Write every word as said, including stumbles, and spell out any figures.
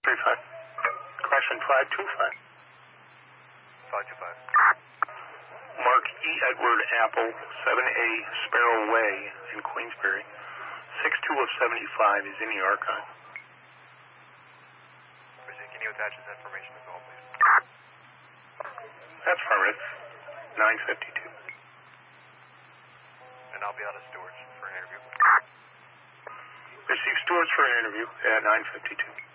three five. Question five two five. five two five. Mark E. Edward Apple, seven A Sparrow Way in Queensbury. six two of seventy-five is in the archive. Can you attach this information as well, please? That's affirmative. nine fifty-two. And I'll be out of Stewart's for an interview. Receive Stewart's for an interview at nine fifty-two.